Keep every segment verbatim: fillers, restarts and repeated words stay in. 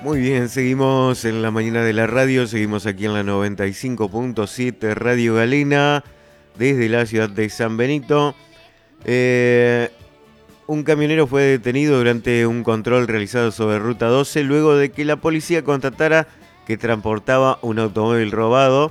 Muy bien, seguimos en la mañana de la radio, seguimos aquí en la noventa y cinco punto siete Radio Galena, desde la ciudad de San Benito. Eh, un camionero fue detenido durante un control realizado sobre Ruta doce, luego de que la policía constatara que transportaba un automóvil robado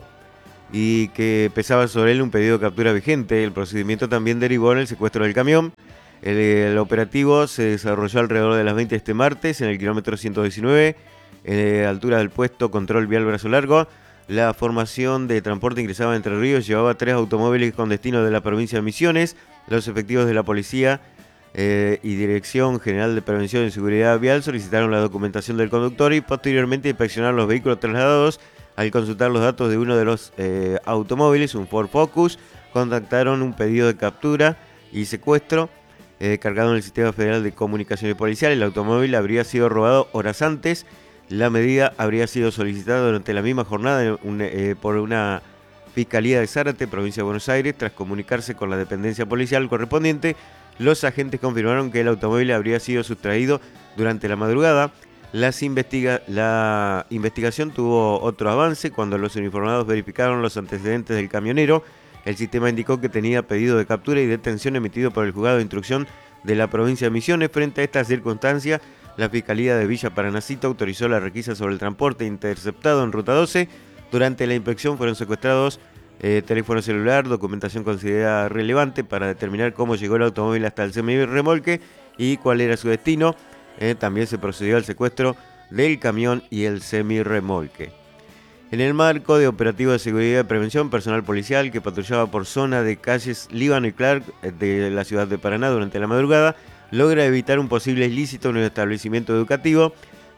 y que pesaba sobre él un pedido de captura vigente. El procedimiento también derivó en el secuestro del camión. El, el operativo se desarrolló alrededor de las veinte este martes en el kilómetro ciento diecinueve, en la altura del puesto Control Vial Brazo Largo. La formación de transporte ingresaba a Entre Ríos, llevaba tres automóviles con destino de la provincia de Misiones. Los efectivos de la policía eh, y Dirección General de Prevención y Seguridad Vial solicitaron la documentación del conductor y posteriormente inspeccionaron los vehículos trasladados. Al consultar los datos de uno de los eh, automóviles, un Ford Focus, contactaron un pedido de captura y secuestro eh, cargado en el Sistema Federal de Comunicaciones Policial. El automóvil habría sido robado horas antes. La medida habría sido solicitada durante la misma jornada un, eh, por una Fiscalía de Zárate, provincia de Buenos Aires. Tras comunicarse con la dependencia policial correspondiente, los agentes confirmaron que el automóvil habría sido sustraído durante la madrugada. Las investiga la investigación tuvo otro avance cuando los uniformados verificaron los antecedentes del camionero. El sistema indicó que tenía pedido de captura y detención emitido por el juzgado de instrucción de la provincia de Misiones. Frente a esta circunstancia, la Fiscalía de Villa Paranacito autorizó la requisa sobre el transporte interceptado en Ruta doce. Durante la inspección fueron secuestrados eh, teléfono celular, documentación considerada relevante para determinar cómo llegó el automóvil hasta el semirremolque y cuál era su destino. Eh, también se procedió al secuestro del camión y el semirremolque. En el marco de operativos de seguridad y prevención, personal policial que patrullaba por zona de calles Líbano y Clark de la ciudad de Paraná durante la madrugada logra evitar un posible ilícito en un establecimiento educativo.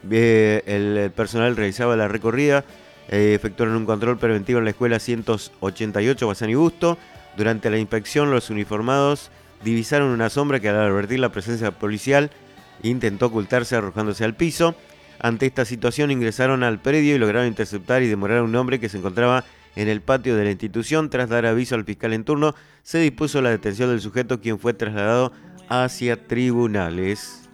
Eh, el personal realizaba la recorrida, eh, efectuaron un control preventivo en la escuela ciento ochenta y ocho Bazán y Busto. Durante la inspección, los uniformados divisaron una sombra que, al advertir la presencia policial, intentó ocultarse arrojándose al piso. Ante esta situación ingresaron al predio y lograron interceptar y demorar a un hombre que se encontraba en el patio de la institución. Tras dar aviso al fiscal en turno, se dispuso la detención del sujeto, quien fue trasladado hacia tribunales.